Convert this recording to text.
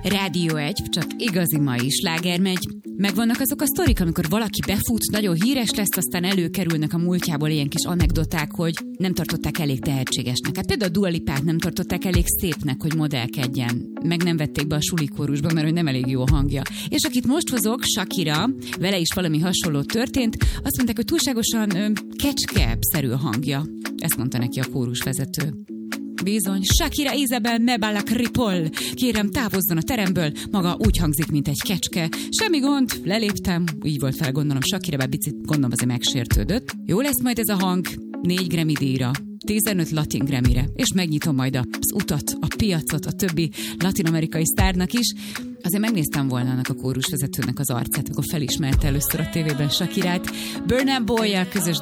Rádió 1, csak igazi mai sláger megy. Megvannak azok a sztorik, amikor valaki befut, nagyon híres lesz, aztán előkerülnek a múltjából ilyen kis anekdoták, hogy nem tartották elég tehetségesnek. Hát például a Dua Lipát nem tartották elég szépnek, hogy modellkedjen. Meg nem vették be a sulikórusba, mert hogy nem elég jó a hangja. És akit most hozok, Shakira, vele is valami hasonló történt, azt mondták, hogy túlságosan kecske-szerű a hangja. Ezt mondta neki a kórusvezető. Bizony, Shakira Isabel Mebalak Ripoll. Kérem, távozzon a teremből, maga úgy hangzik, mint egy kecske. Semmi gond, leléptem. Így volt fel, gondolom, Shakira, bár picit gondolom azért megsértődött. Jó lesz majd ez a hang, 4 Grammy díjra, 15 Latin Grammyre, és megnyitom majd az utat, a piacot a többi latin-amerikai sztárnak is. Azért megnéztem volna annak a kórusvezetőnek az arcát, amikor felismerte először a tévében Shakirát. Burna Boy-jal közös